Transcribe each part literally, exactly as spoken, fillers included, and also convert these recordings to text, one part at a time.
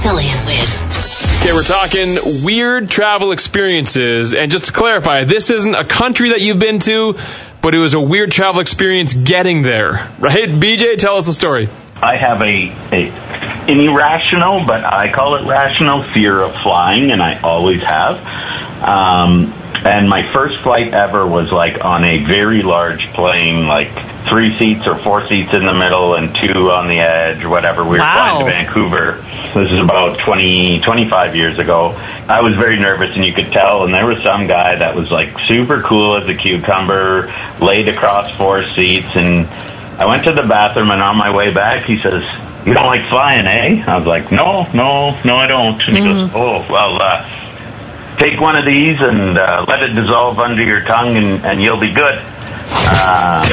Cillian with. Okay, we're talking weird travel experiences. And just to clarify, this isn't a country that you've been to, but it was a weird travel experience getting there. Right? B J, tell us the story. I have a, a an irrational, but I call it rational, fear of flying, and I always have. Um, and my first flight ever was like on a very large plane, like three seats or four seats in the middle and two on the edge or whatever. We were Wow. flying to Vancouver. This is about twenty, twenty-five years ago. I was very nervous, and you could tell, and there was some guy that was like super cool as a cucumber, laid across four seats, and I went to the bathroom, and on my way back, he says, "You don't like flying, eh?" I was like, no, no, no, I don't. And he Mm-hmm. goes, oh, well, uh, take one of these and uh, let it dissolve under your tongue, and, and you'll be good. Uh,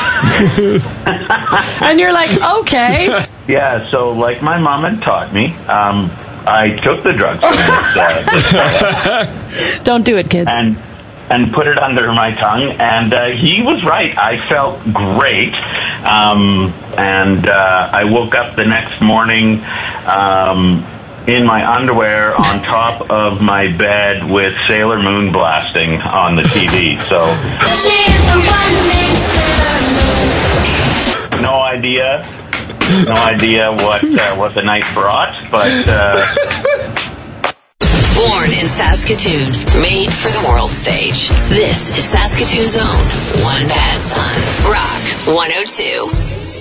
And you're like, okay. yeah, so like my mom had taught me, um, I took the drugs from this, uh, this fella Don't do it, kids. and and put it under my tongue, and uh, he was right. I felt great, um, and uh, I woke up the next morning um, in my underwear on top of my bed with Sailor Moon blasting on the T V. So no idea, no idea what uh, what the night brought, but. Uh, Born in Saskatoon, made for the world stage. This is Saskatoon's own One Bad Son. Rock one oh two.